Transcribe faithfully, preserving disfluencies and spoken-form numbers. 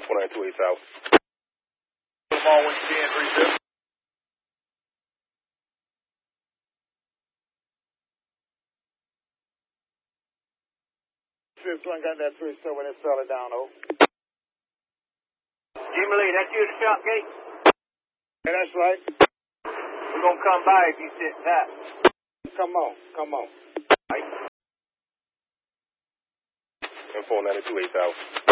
four ninety-two eight South. Come on when you can, three zero. Fifth one got that three seven, it's solid down, oh. Jimmy Lee, that's you at the shop gate? Yeah, that's right. We're going to come by if you sit tight. Come on, come on. And four ninety-two eight South.